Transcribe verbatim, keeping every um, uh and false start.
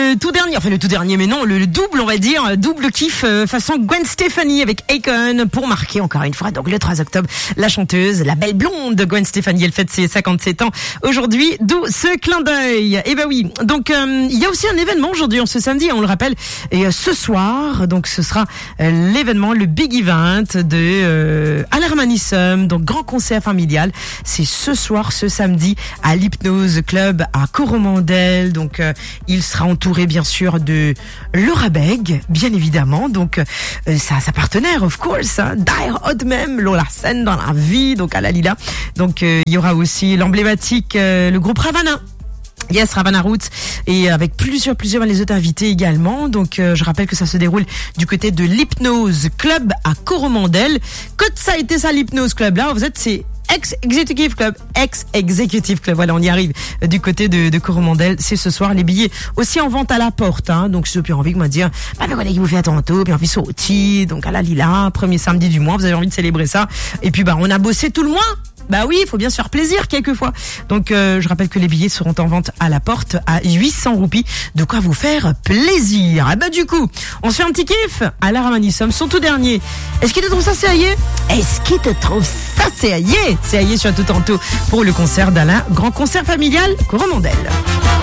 le tout dernier, enfin le tout dernier, mais non, le, le double, on va dire, double kiff euh, façon Gwen Stefani avec Akon pour marquer encore une fois, donc le trois octobre, la chanteuse, la belle blonde Gwen Stefani, elle fête ses cinquante-sept ans aujourd'hui, d'où ce clin d'œil. Et ben oui, donc euh, il y a aussi un événement aujourd'hui, en ce samedi, on le rappelle, et euh, ce soir, donc ce sera euh, l'événement, le big event de euh, Alarmanisum, donc grand concert familial. C'est ce soir, ce samedi, à l'Hypnose Club à Coromandel. Donc euh, il sera entouré bien sûr de Laura Beg, bien évidemment, donc euh, sa, sa partenaire of course, hein, Dire Hot même, Lola Sen dans la vie, donc à la Lila. Donc euh, il y aura aussi l'emblématique, euh, le groupe Ravana. Yes, Ravana Roots, et avec plusieurs, plusieurs les autres invités également. Donc, euh, je rappelle que ça se déroule du côté de l'Hypnose Club à Coromandel. Que ça a été ça, l'Hypnose Club là, vous êtes, c'est Ex-Executive Club, Ex-Executive Club, voilà, on y arrive, du côté de, de Coromandel, c'est ce soir, les billets aussi en vente à la porte, hein, donc si vous avez envie de me dire, bah, mais voilà, qui vous fait à tantôt, puis envie sauter, donc à la Lila, premier samedi du mois, vous avez envie de célébrer ça, et puis bah, on a bossé tout le mois. Bah oui, il faut bien se faire plaisir quelquefois. Donc euh, je rappelle que les billets seront en vente à la porte à huit cents roupies. De quoi vous faire plaisir. Ah bah du coup, on se fait un petit kiff à l'Alarmanisum, son tout dernier. Est-ce qu'il te trouve ça séaillé? Est-ce qu'il te trouve ça séaillé? Séaillé sur tout tantôt pour le concert d'Alain, grand concert familial Coromandel.